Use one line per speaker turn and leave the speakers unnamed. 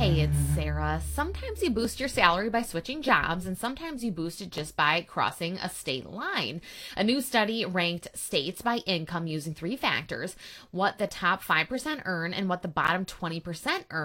Hey, it's Sarah. Sometimes you boost your salary by switching jobs, and sometimes you boost it just by crossing a state line. A new study ranked states by income using three factors: what the top 5% earn and what the bottom 20% earn